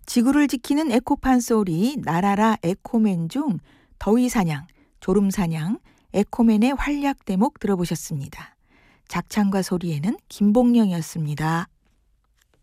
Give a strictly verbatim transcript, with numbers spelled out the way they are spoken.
지구를 지키는 에코판 소리 나라라 에코맨 중 더위사냥, 졸음사냥, 에코맨의 활약 대목 들어보셨습니다. 작창과 소리에는 김봉령이었습니다.